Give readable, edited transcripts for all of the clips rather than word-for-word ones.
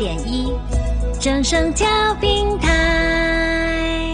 100.1正声调频台。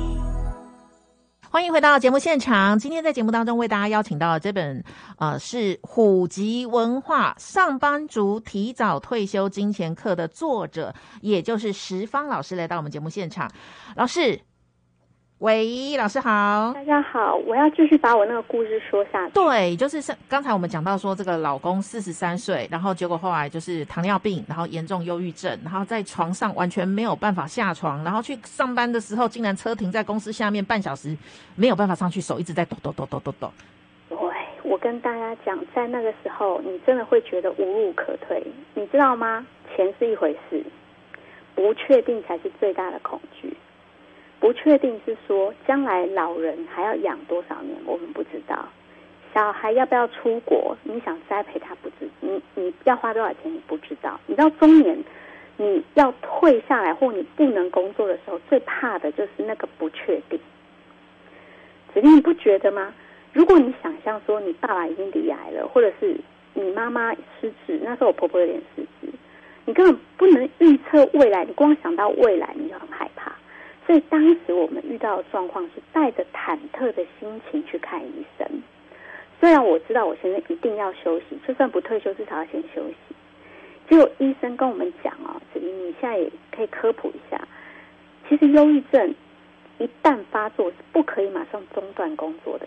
欢迎回到节目现场。今天在节目当中为大家邀请到的这本是虎吉文化上班族提早退休金钱课的作者，也就是石方老师来到我们节目现场。老师，喂，老师好。 大家好，我要继续把我那个故事说下去。 对，就是刚才我们讲到说，这个老公43岁，然后结果后来就是糖尿病，然后严重忧郁症，然后在床上完全没有办法下床，然后去上班的时候，竟然车停在公司下面半小时，没有办法上去，手一直在抖。 对，我跟大家讲，在那个时候，你真的会觉得无路可退，你知道吗？钱是一回事，不确定才是最大的恐惧。不确定是说将来老人还要养多少年，我们不知道。小孩要不要出国，你想栽培他不知，你要花多少钱你不知道。你到中年你要退下来或你不能工作的时候，最怕的就是那个不确定。子琳，你不觉得吗？如果你想象说你爸爸已经罹癌了，或者是你妈妈失智，那时候我婆婆有点失智，你根本不能预测未来，你光想到未来你就很害怕。所以当时我们遇到的状况是带着忐忑的心情去看医生。虽然我知道我现在一定要休息，就算不退休至少要先休息。结果医生跟我们讲子琳，你现在也可以科普一下，其实忧郁症一旦发作是不可以马上中断工作的。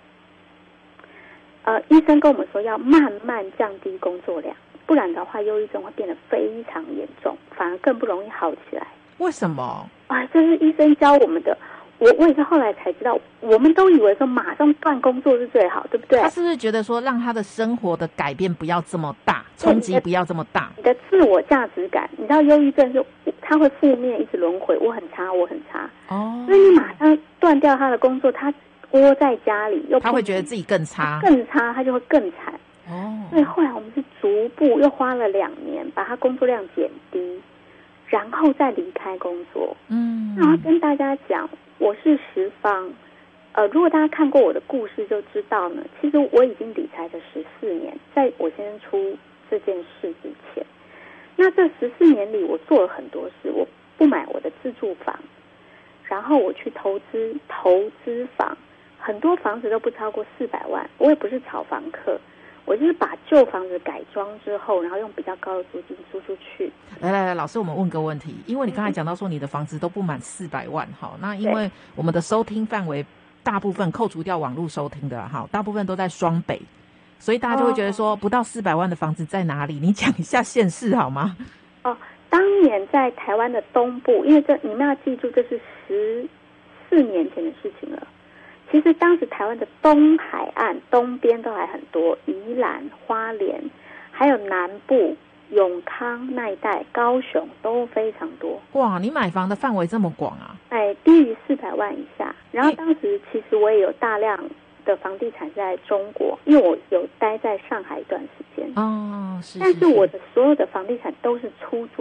医生跟我们说要慢慢降低工作量，不然的话忧郁症会变得非常严重，反而更不容易好起来。 为什么？ 这是医生教我们的。我也是后来才知道，我们都以为说马上断工作是最好，对不对？ 他是不是觉得说让他的生活的改变不要这么大，冲击不要这么大？ 你的自我价值感，你知道忧郁症是他会负面一直轮回，我很差，我很差。所以你马上断掉他的工作，他窝在家里他会觉得自己更差， 他就会更惨。所以后来我们是逐步又花了2年把他工作量减低，然后再离开工作。然后跟大家讲，我是石方。如果大家看过我的故事就知道呢，其实我已经理财的14年，在我先生出这件事之前。那这14年里我做了很多事，我不买我的自住房，然后我去投资房，很多房子都不超过400万，我也不是炒房客，我就是把旧房子改装之后，然后用比较高的租金租出去。 来，老师，我们问个问题，因为你刚才讲到说你的房子都不满400万，那因为我们的收听范围大部分扣除掉网络收听的大部分都在双北，所以大家就会觉得说不到400万的房子在哪里？你讲一下县市好吗？ 当年在台湾的东部，因为你们要记住，这是14年前的事情了。其实当时台湾的东海岸东边都还很多，宜兰、花莲，还有南部永康那一带，高雄都非常多。 哇，你买房的范围这么广啊！ 低于400万以下。然后当时其实我也有大量的房地产在中国，因为我有待在上海一段时间。 是。 但是我的所有的房地产都是出租